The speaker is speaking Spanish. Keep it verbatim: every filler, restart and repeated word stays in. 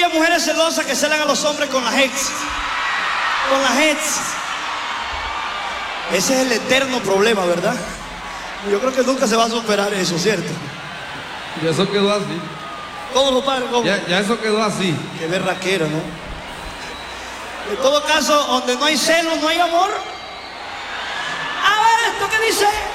aquellas mujeres celosas que celan a los hombres con las ex. Con las ex. Ese es el eterno problema, ¿verdad? Yo creo que nunca se va a superar eso, ¿cierto? Y eso quedó así. ¿Cómo, compadre? ¿Cómo? Ya, ya eso quedó así. Qué berraquero, ¿no? En todo caso, donde no hay celos, no hay amor. A ver, ¿esto qué dice?